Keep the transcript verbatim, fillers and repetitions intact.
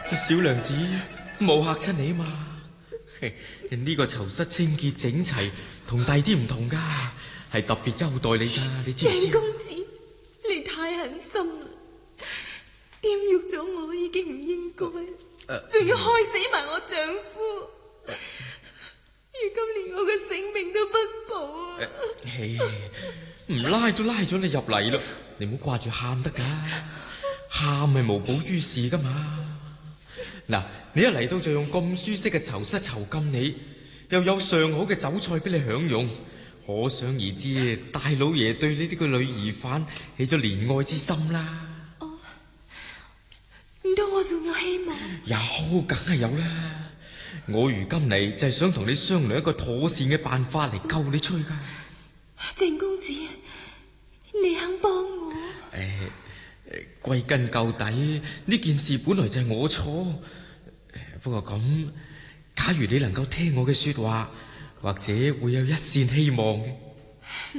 小娘子冇嚇親你嘛？呢個囚室清潔整齊，同第啲唔同噶，係特別優待你噶，你知唔知？ 鄭公子，你太狠心啦！玷辱咗我已經唔應該，仲、呃、要害死埋我丈夫，如今連我嘅性命都不保啊！ 唔、呃、拉都拉咗你入嚟啦，你唔好掛住喊得噶，喊係無補於事噶嘛。嗱，你一嚟到就用咁舒適嘅囚室囚禁你，又有上好嘅酒菜俾你享用，可想而知大老爺對你呢個女兒犯起咗憐愛之心啦。 哦，唔通我仲有希望？ 有，梗係有啦。我如今嚟就係想同你商量一個妥善嘅辦法嚟救你出去噶。 鄭公子，你肯幫我？誒、 欸，歸根究底呢件事本來就係我錯。不過咁，假如你能夠聽我嘅說話，或者會有一線希望嘅。